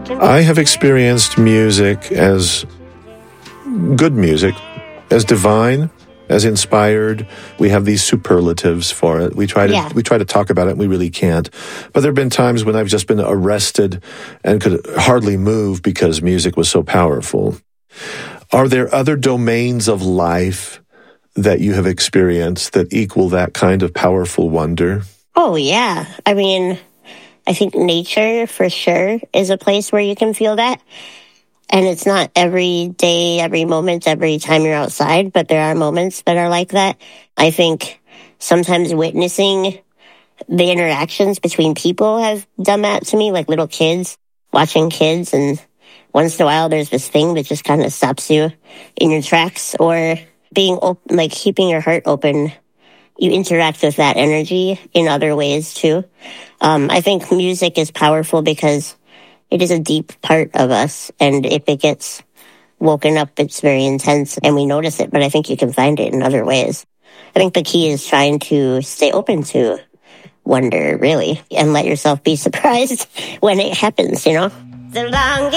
I have experienced music as good music, as divine, as inspired. We have these superlatives for it. We try to talk about it, and we really can't. But there have been times when I've just been arrested and could hardly move because music was so powerful. Are there other domains of life that you have experienced that equal that kind of powerful wonder? Oh, yeah. I mean, I think nature, for sure, is a place where you can feel that. And it's not every day, every moment, every time you're outside, but there are moments that are like that. I think sometimes witnessing the interactions between people have done that to me, like little kids, watching kids, and once in a while there's this thing that just kind of stops you in your tracks, or being open, like keeping your heart open. You interact with that energy in other ways too. I think music is powerful because it is a deep part of us, and if it gets woken up, it's very intense, and we notice it, but I think you can find it in other ways. I think the key is trying to stay open to wonder, really, and let yourself be surprised when it happens, you know? The longest